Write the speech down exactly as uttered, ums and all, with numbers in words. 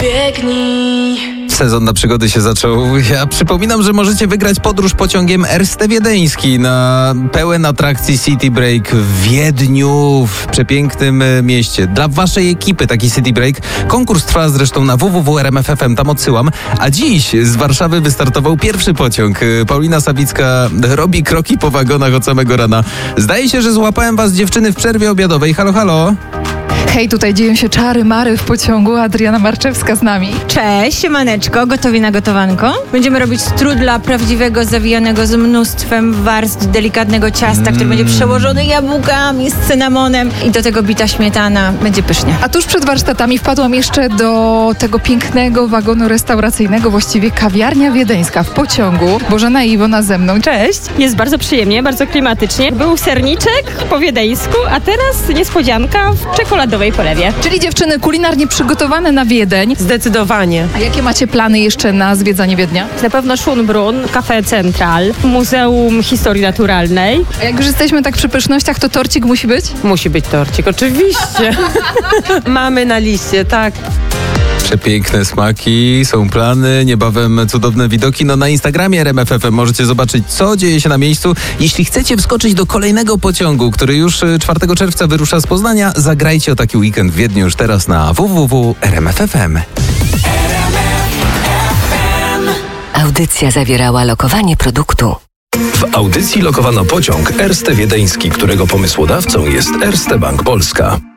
Biegnij. Sezon na przygody się zaczął. Ja przypominam, że możecie wygrać podróż pociągiem Erste Wiedeński na pełen atrakcji City Break w Wiedniu, w przepięknym mieście. Dla waszej ekipy taki City Break. Konkurs trwa zresztą na w w w kropka r m f f m, tam odsyłam. A dziś z Warszawy wystartował pierwszy pociąg. Paulina Sawicka robi kroki po wagonach od samego rana. Zdaje się, że złapałem was, dziewczyny, w przerwie obiadowej. Halo, halo. Hej, tutaj dzieją się czary mary w pociągu. Adriana Marczewska z nami. Cześć, siemaneczko, gotowi na gotowanko? Będziemy robić strudla prawdziwego, zawijanego z mnóstwem warstw delikatnego ciasta, mm. który będzie przełożony jabłkami z cynamonem i do tego bita śmietana. Będzie pysznie. A tuż przed warsztatami wpadłam jeszcze do tego pięknego wagonu restauracyjnego, właściwie kawiarnia wiedeńska w pociągu. Bożena i Iwona ze mną. Cześć, jest bardzo przyjemnie, bardzo klimatycznie. Był serniczek po wiedeńsku, a teraz niespodzianka w czekoladowej polewie. Czyli dziewczyny kulinarnie przygotowane na Wiedeń. Zdecydowanie. A jakie macie plany jeszcze na zwiedzanie Wiednia? Na pewno Schönbrunn, Café Central, Muzeum Historii Naturalnej. A jak już jesteśmy tak przy pysznościach, to torcik musi być? Musi być torcik, oczywiście. Mamy na liście, tak. Przepiękne smaki, są plany, niebawem cudowne widoki. No na Instagramie R M F F M możecie zobaczyć, co dzieje się na miejscu. Jeśli chcecie wskoczyć do kolejnego pociągu, który już czwartego czerwca wyrusza z Poznania, zagrajcie o taki weekend w Wiedniu już teraz na w w w kropka r m f f m. Audycja zawierała lokowanie produktu. W audycji lokowano pociąg Erste Wiedeński, którego pomysłodawcą jest Erste Bank Polska.